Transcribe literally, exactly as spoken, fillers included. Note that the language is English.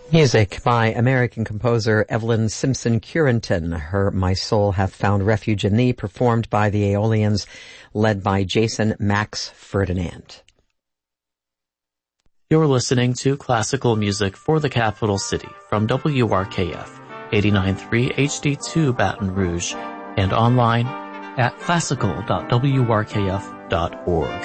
Music by American composer Evelyn Simpson Curenton. Her My Soul Hath Found Refuge in Thee, performed by the Aeolians, led by Jason Max Ferdinand. You're listening to classical music for the capital city from W R K F, eighty-nine point three H D two Baton Rouge, and online at classical dot w r k f dot org.